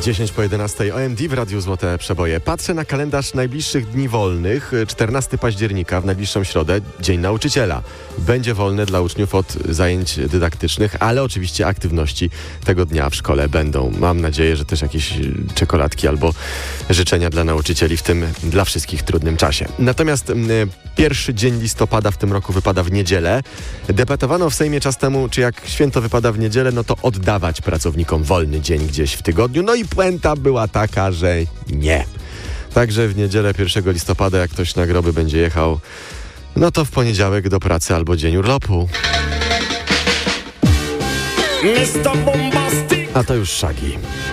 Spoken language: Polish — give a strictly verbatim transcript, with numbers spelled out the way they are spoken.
dziesięć po jedenastej O M D w Radiu Złote Przeboje. Patrzę na kalendarz najbliższych dni wolnych. czternastego października, w najbliższą środę, Dzień Nauczyciela. Będzie wolny dla uczniów od zajęć dydaktycznych, ale oczywiście aktywności tego dnia w szkole będą. Mam nadzieję, że też jakieś czekoladki albo życzenia dla nauczycieli w tym dla wszystkich trudnym czasie. Natomiast m, pierwszy dzień listopada w tym roku wypada w niedzielę. Debatowano w Sejmie czas temu, czy jak święto wypada w niedzielę, no to oddawać pracownikom wolny dzień gdzieś w tygodniu. No i puenta była taka, że nie. Także w niedzielę pierwszego listopada, jak ktoś na groby będzie jechał, no to w poniedziałek do pracy albo dzień urlopu. A to już Shaggy.